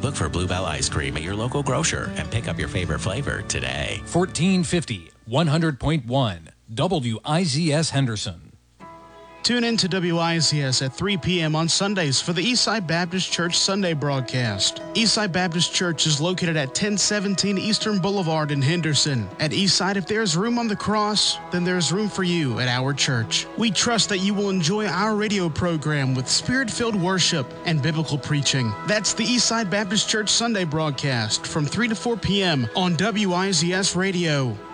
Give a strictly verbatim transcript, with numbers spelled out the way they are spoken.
Look for Bluebell Ice Cream at your local grocer and pick up your favorite flavor today. fourteen fifty, one hundred point one, W I Z S Henderson. Tune in to W I Z S at three p.m. on Sundays for the Eastside Baptist Church Sunday broadcast. Eastside Baptist Church is located at ten seventeen Eastern Boulevard in Henderson. At Eastside, if there's room on the cross, then there's room for you at our church. We trust that you will enjoy our radio program with spirit-filled worship and biblical preaching. That's the Eastside Baptist Church Sunday broadcast from three to four p.m. on W I Z S Radio.